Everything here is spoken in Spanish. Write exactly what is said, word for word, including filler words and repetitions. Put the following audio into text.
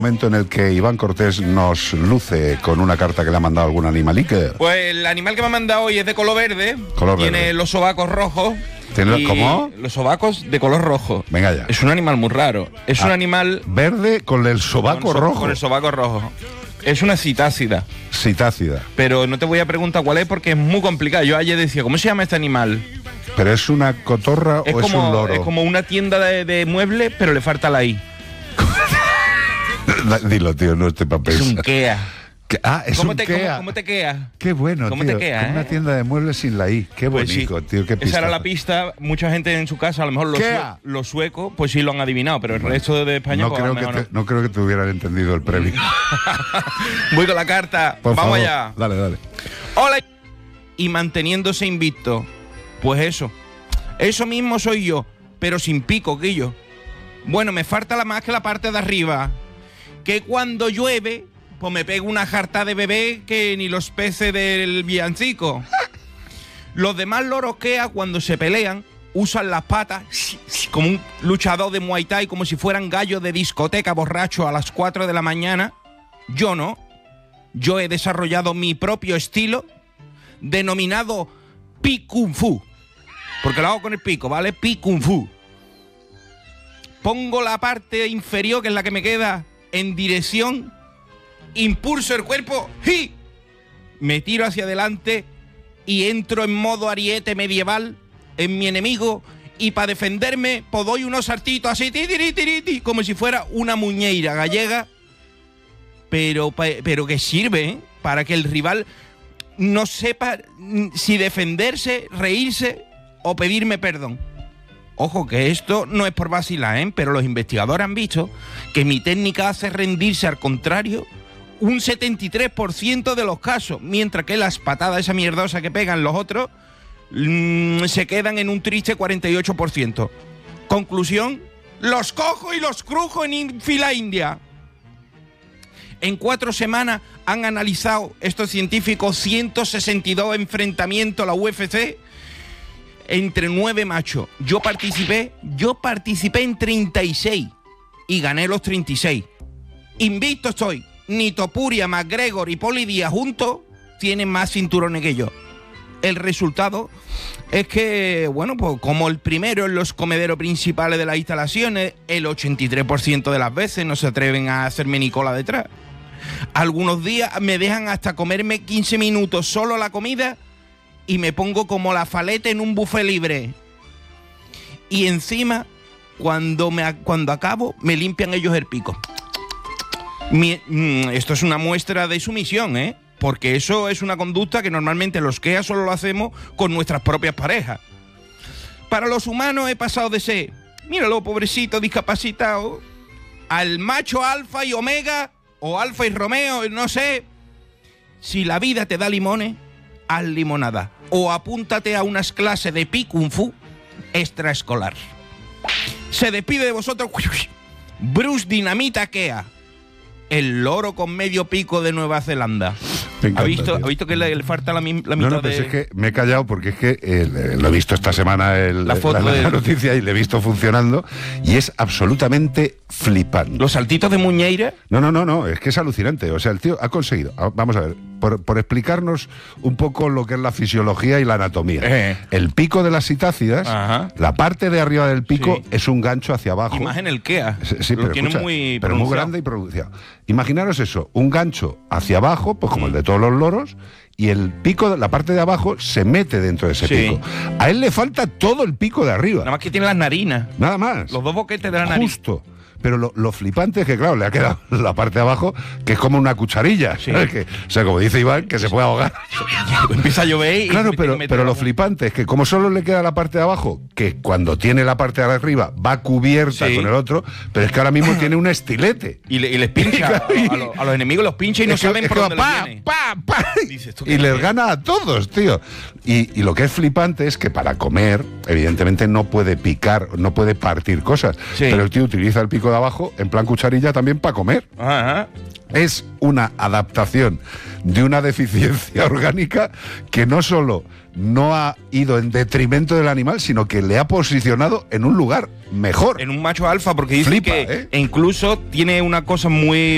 Momento en el que Iván Cortés nos luce con una carta que le ha mandado algún animalique. Pues el animal que me ha mandado hoy es de color verde. Color tiene verde. los sobacos rojos. ¿Tiene, ¿Cómo? Los sobacos de color rojo. Venga ya. Es un animal muy raro. Es Ah, un animal... Verde con el sobaco con, rojo. Con el sobaco rojo. Es una citácida. Citácida. Pero no te voy a preguntar cuál es porque es muy complicado. Yo ayer decía, ¿cómo se llama este animal? ¿Pero es una cotorra Es o como, es un loro? es como una tienda de, de muebles, pero le falta la I. Dilo, tío, no esté para Es un pensar. Kea. Que- Ah, es ¿Cómo un te, Kea. ¿cómo, cómo te quea? Qué bueno, ¿Cómo tío. te queda, Como eh? una tienda de muebles sin la I. Qué Pues bonito, sí. tío. Qué pista. Esa era la pista. Mucha gente en su casa, a lo mejor los, Kea. sue- los suecos, pues sí lo han adivinado, pero el resto de España, No pues a creo, lo que mejor te, no creo que te hubieran entendido el premio. no. Voy con la carta. Por Vamos favor. allá. Dale, dale. Hola. Y manteniéndose invicto. Pues eso. Eso mismo soy yo, pero sin pico, Guillo. Bueno, me falta la más que la parte de arriba. Que cuando llueve, pues me pego una jarta de bebé que ni los peces del villancico. Los demás loros Kea, cuando se pelean, usan las patas como un luchador de Muay Thai, como si fueran gallos de discoteca borracho a las cuatro de la mañana. Yo no. Yo he desarrollado mi propio estilo, denominado Pi Kung Fu. Porque lo hago con el pico, ¿vale? Pi Kung Fu. Pongo la parte inferior, que es la que me queda, en dirección, impulso el cuerpo, ¡y! Me tiro hacia adelante y entro en modo ariete medieval en mi enemigo, y para defenderme pues doy unos saltitos así, ti, ti, ti, ti, como si fuera una muñeira gallega, pero, pero que sirve, ¿eh? Para que el rival no sepa si defenderse, reírse o pedirme perdón. Ojo, que esto no es por vacilar, ¿eh? Pero los investigadores han visto que mi técnica hace rendirse, al contrario, un setenta y tres por ciento de los casos, mientras que las patadas esa mierdosa que pegan los otros mmm, se quedan en un triste cuarenta y ocho por ciento. Conclusión, los cojo y los crujo en fila india. En cuatro semanas han analizado estos científicos ciento sesenta y dos enfrentamientos a la U F C entre nueve machos. Yo participé, yo participé en treinta y seis y gané los treinta y seis. Invicto estoy. Ni Topuria, McGregor y Poli Díaz juntos tienen más cinturones que yo. El resultado es que, bueno, pues como el primero en los comederos principales de las instalaciones, el ochenta y tres por ciento de las veces no se atreven a hacerme ni cola detrás. Algunos días me dejan hasta comerme quince minutos solo la comida y me pongo como la faleta en un buffet libre. Y encima, cuando, me, cuando acabo, me limpian ellos el pico. Mi, mm, esto es una muestra de sumisión, ¿eh? Porque eso es una conducta que normalmente los Kea solo lo hacemos con nuestras propias parejas. Para los humanos he pasado de ser, míralo, pobrecito, discapacitado, al macho alfa y omega, o alfa y Romeo, no sé. Si la vida te da limones, haz limonada. O apúntate a unas clases de Pi Kung Fu extraescolar. Se despide de vosotros Bruce Dinamita Kea, el loro con medio pico de Nueva Zelanda. Encanta, ¿Ha visto, tío. ¿Ha visto que le, le falta la, mi- la No, mitad no, pero de...? es que me he callado porque es que eh, lo he visto esta semana el, La foto la, la de- noticia y le he visto funcionando y es absolutamente flipante. Los saltitos de Muñeira. No, no, no, no, es que es alucinante. O sea, el tío ha conseguido, ah, vamos a ver, por, por explicarnos un poco lo que es la fisiología y la anatomía. Eh. El pico de las citácidas, Ajá. la parte de arriba del pico Sí. es un gancho hacia abajo. Y más en el Kea. Sí, sí, Lo pero, tiene escucha, muy pero muy pronunciado. grande y pronunciado. Imaginaros eso, un gancho hacia abajo, pues como el de todos los loros, y el pico, la parte de abajo, se mete dentro de ese Sí. pico. A él le falta todo el pico de arriba. Nada más que tiene las narinas. Nada más. Los dos boquetes de la nariz. Justo. Pero lo, lo flipante es que, claro, le ha quedado la parte de abajo, que es como una cucharilla. Sí. ¿Sabes? Que, o sea, como dice Iván, que se puede ahogar. Empieza a llover y... Claro, y pero, mete pero el lo agua. flipante es que como solo le queda la parte de abajo, que cuando tiene la parte de arriba va cubierta Sí. con el otro, pero es que ahora mismo tiene un estilete. Y, le- y les pincha. a, a los, a los enemigos los pincha y no Es que- saben es por que dónde va les pa, viene. pa, pa, Dices, ¿tú y qué les haces? gana a todos, tío. Y, y lo que es flipante es que para comer, evidentemente no puede picar, no puede partir cosas. Sí. Pero el tío utiliza el pico de abajo en plan cucharilla también para comer. Ajá. Es una adaptación de una deficiencia orgánica que no solo no ha ido en detrimento del animal, sino que le ha posicionado en un lugar mejor. En un macho alfa, porque dice Flipa, que ¿eh? incluso tiene una cosa muy